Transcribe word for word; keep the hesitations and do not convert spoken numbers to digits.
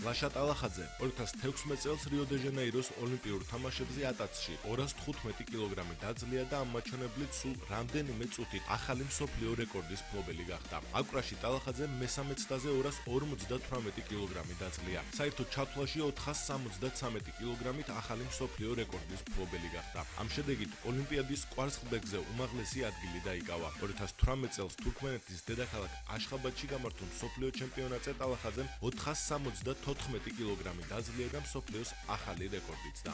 ლაშა ტალახაძე ორი ათას თექვსმეტ წელს რიო-დე-ჟანეიროს ოლიმპიურ თამაშებზე ატაცში ორას თხუთმეტი კილოგრამი დაძლია და ამ მაჩვენებლით სულ რამდენიმე წუთით ახალი მსოფლიო რეკორდის მფლობელი გახდა. აკვრაში ტალახაძემ მესამე ცდაზე ორას ორმოცდათვრამეტი კილოგრამი დაძლია. საერთო ჩათვლაში ოთხას სამოცდათვრამეტი კილოგრამით ახალი მსოფლიო რეკორდის მფლობელი გახდა. ამ შედეგით ოლიმპიადის კვარცხლბეკზე უმაღლესი ადგილი დაიკავა. ორი ათას თვრამეტ წელს თურქმენეთის დედაქალაქ აშხაბადში გამართულ მსოფლიო ჩემპიონატზე ტალახაძემ ოთხას სამოცდათოთხმეტი კილოგრამი დაძლია და მსოფლიოს ახალი რეკორდიც და